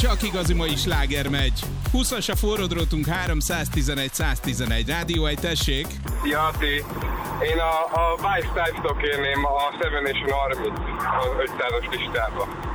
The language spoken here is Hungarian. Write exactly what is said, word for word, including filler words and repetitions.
csak igazi mai sláger megy. húszas a forrodrótunk, háromszáztizenegy száztizenegy. Rádió egy, tessék. Szia, Ati. Én a, a Vice Types-tól kérném a Seven Nation Army-t az ötszázas listába.